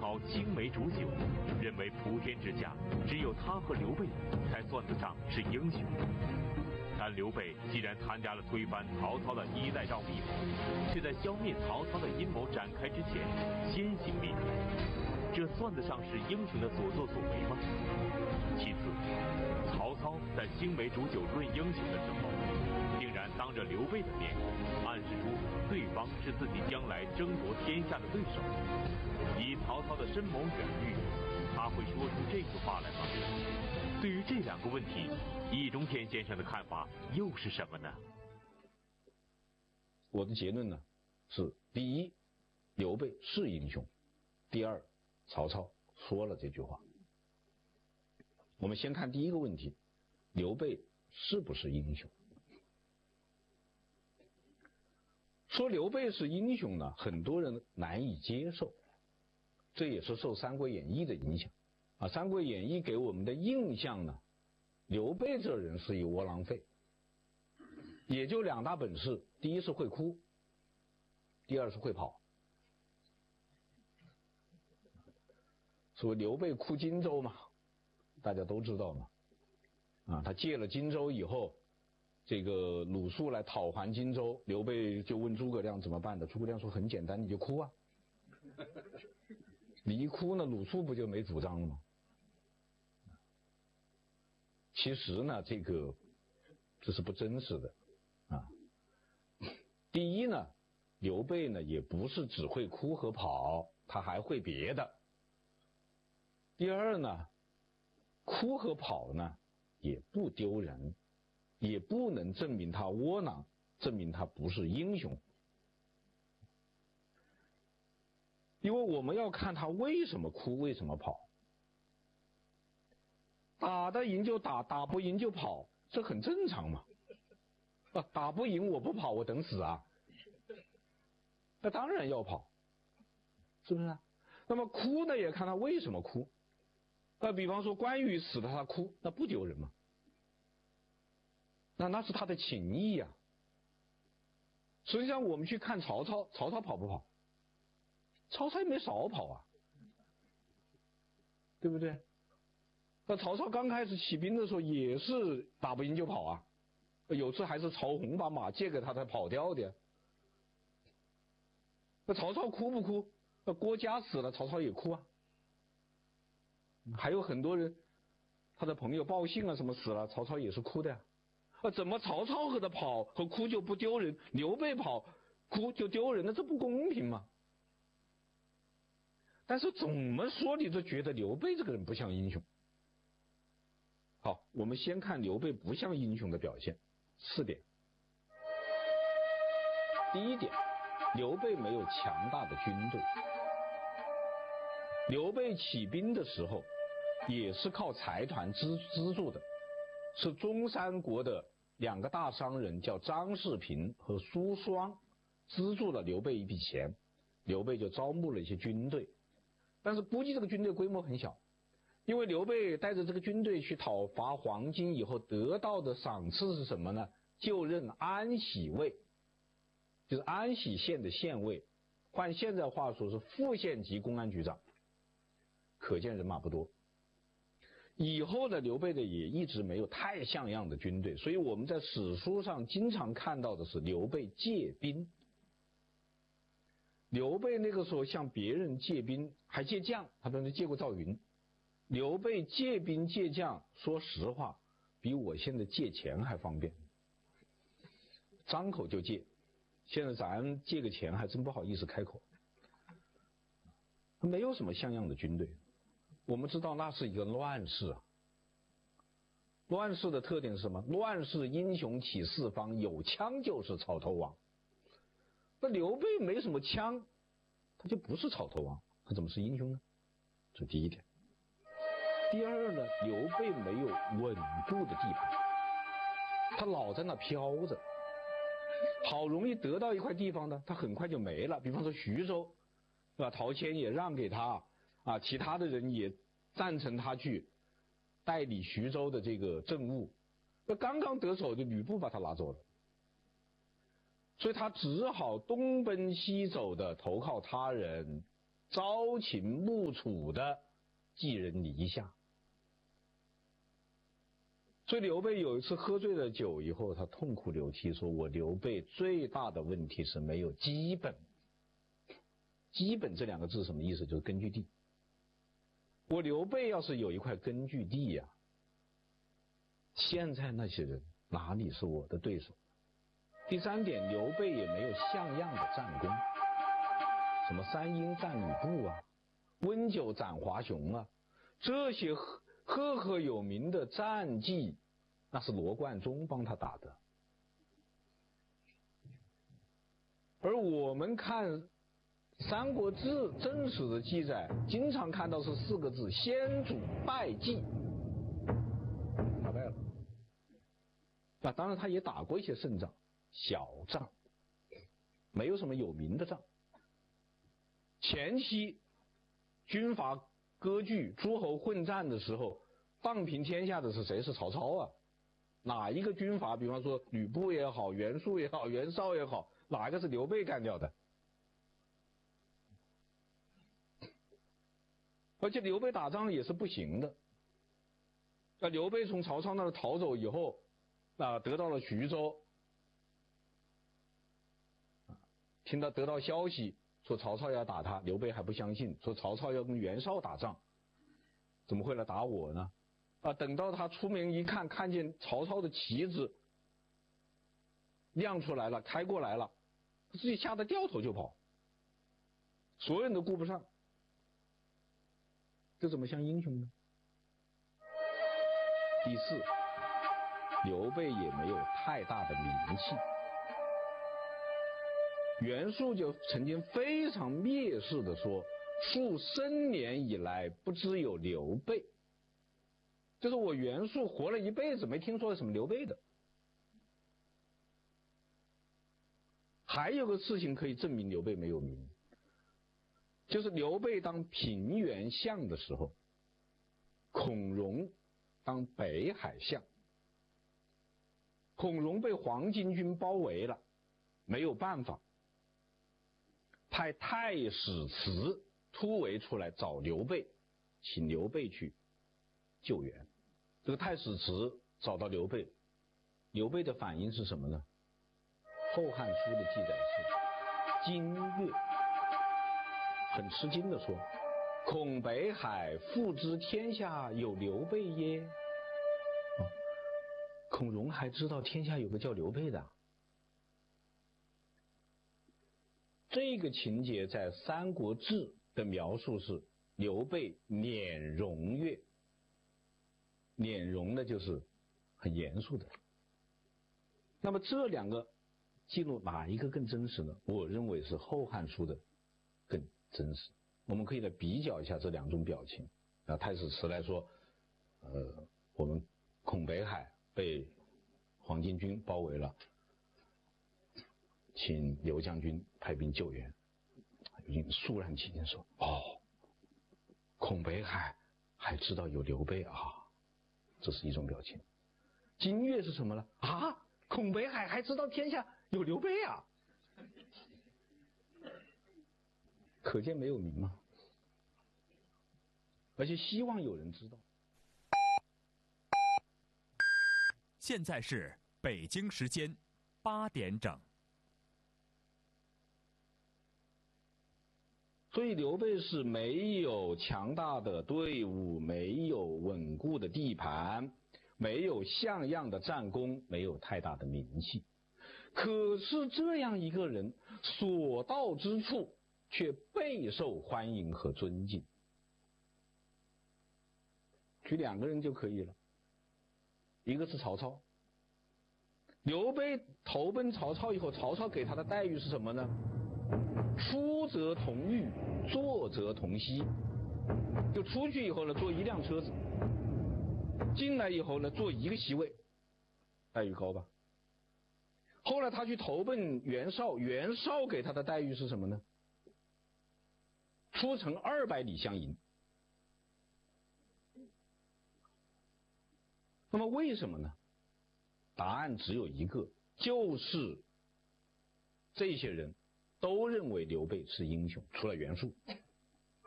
操青梅煮酒，认为普天之下只有他和刘备才算得上是英雄。但刘备既然参加了推翻曹操的衣带诏密谋，却在消灭曹操的阴谋展开之前先行灭蜀，这算得上是英雄的所作所为吗？其次，曹操在青梅煮酒论英雄的时候，竟然当着刘备的面暗示出对方是自己将来争夺天下的对手。以曹操的深谋远虑，他会说出这句话来吗？对于这两个问题，易中天先生的看法又是什么呢？ 我的结论呢是：第一，刘备是英雄；第二，曹操说了这句话。我们先看第一个问题，刘备是不是英雄？说刘备是英雄呢，很多人难以接受，这也是受《三国演义》的影响啊。《三国演义》给我们的印象呢，刘备这人是一窝囊废，也就两大本事，第一是会哭，第二是会跑。所谓刘备哭荆州嘛，大家都知道嘛。啊，他借了荆州以后，这个鲁肃来讨还荆州，刘备就问诸葛亮怎么办的，诸葛亮说很简单，你就哭啊。你一哭呢，鲁肃不就没主张了吗？其实呢，这是不真实的啊。第一呢，刘备呢也不是只会哭和跑，他还会别的。第二呢，哭和跑呢也不丢人，也不能证明他窝囊，证明他不是英雄。因为我们要看他为什么哭，为什么跑。打得赢就打，打不赢就跑，这很正常嘛。打不赢我不跑，我等死啊。那当然要跑，是不是啊？那么哭呢，也看他为什么哭。比方说关羽死了他哭，那不丢人吗？那是他的情谊呀。实际上我们去看曹操，曹操跑不跑？曹操也没少跑啊，对不对？那曹操刚开始起兵的时候也是打不赢就跑啊，有次还是曹洪把马借给他才跑掉的。那曹操哭不哭？那郭嘉死了，曹操也哭啊。还有很多人，他的朋友报信啊什么死了，曹操也是哭的呀。怎么曹操和他跑和哭就不丢人，刘备跑哭就丢人呢？这不公平吗？但是怎么说你都觉得刘备这个人不像英雄。好，我们先看刘备不像英雄的表现，4点。第一点，刘备没有强大的军队。刘备起兵的时候也是靠财团资助的，是中山国的2个大商人叫张世平和苏双资助了刘备一笔钱，刘备就招募了一些军队，但是估计这个军队规模很小，因为刘备带着这个军队去讨伐黄巾以后得到的赏赐是什么呢？就任安喜尉，就是安喜县的县尉，换现在话说是副县级公安局长，可见人马不多。以后的刘备的也一直没有太像样的军队，所以我们在史书上经常看到的是刘备借兵。刘备那个时候向别人借兵还借将，他当时借过赵云。刘备借兵借将，说实话比我现在借钱还方便，张口就借。现在咱借个钱还真不好意思开口，没有什么像样的军队。我们知道那是一个乱世啊，乱世的特点是什么？乱世英雄起四方，有枪就是草头王。那刘备没什么枪，他就不是草头王，他怎么是英雄呢？这第一点。第二呢，刘备没有稳固的地盘，他老在那飘着，好容易得到一块地方呢，他很快就没了。比方说徐州，对吧？陶谦也让给他啊，其他的人也赞成他去代理徐州的这个政务。那刚刚得手，就吕布把他拿走了，所以他只好东奔西走的投靠他人， 朝秦暮楚的寄人篱下。所以刘备有一次喝醉了酒以后，他痛哭流涕说，我刘备最大的问题是没有基本。基本这两个字什么意思？就是根据地。我刘备要是有一块根据地呀，现在那些人哪里是我的对手？第三点，刘备也没有像样的战功，什么三英战吕布啊，温酒斩华雄啊，这些赫赫有名的战绩，那是罗贯中帮他打的。而我们看《三国志》正史的记载，经常看到是4个字：先主败绩，打败了。那当然他也打过一些胜仗，小仗，没有什么有名的仗。前期军阀割据、诸侯混战的时候，荡平天下的是谁？是曹操啊。哪一个军阀，比方说吕布也好，袁术也好，袁绍也好，哪一个是刘备干掉的？而且刘备打仗也是不行的。那刘备从曹操那儿逃走以后，得到了徐州，得到消息说曹操要打他，刘备还不相信，说曹操要跟袁绍打仗，怎么会来打我呢？等到他出门一看，看见曹操的旗子亮出来了，开过来了，自己吓得掉头就跑，所有人都顾不上，这怎么像英雄呢？第四，刘备也没有太大的名气。袁术就曾经非常蔑视的说，数生年以来不知有刘备，就是我袁术活了一辈子没听说什么刘备的。还有个事情可以证明刘备没有名，就是刘备当平原相的时候，孔融当北海相，孔融被黄巾军包围了，没有办法，派太史慈突围出来找刘备，请刘备去救援。这个太史慈找到刘备，刘备的反应是什么呢？《后汉书》的记载是惊跃，很吃惊的说，孔北海复知天下有刘备耶。孔融还知道天下有个叫刘备的。这个情节在《三国志》的描述是刘备辇容乐，辇容的就是很严肃的。那么这两个记录哪一个更真实呢？我认为是《后汉书》的更真实。我们可以来比较一下这两种表情。太史慈来说，我们孔北海被黄巾军包围了，请刘将军派兵救援。刘将肃然起敬说：“哦，孔北海还知道有刘备啊。”这是一种表情。惊跃是什么呢？啊，孔北海还知道天下有刘备啊！可见没有名吗？而且希望有人知道。 现在是北京时间8点整。 所以刘备是没有强大的队伍，没有稳固的地盘，没有像样的战功，没有太大的名气。可是这样一个人所到之处却备受欢迎和尊敬。举2个人就可以了。一个是曹操。刘备投奔曹操以后，曹操给他的待遇是什么呢？出则同御，坐则同席。就出去以后呢，坐一辆车子，进来以后呢，坐一个席位，待遇高吧？后来他去投奔袁绍，袁绍给他的待遇是什么呢？出城200里相迎。那么为什么呢？答案只有一个，就是这些人都认为刘备是英雄，除了袁术。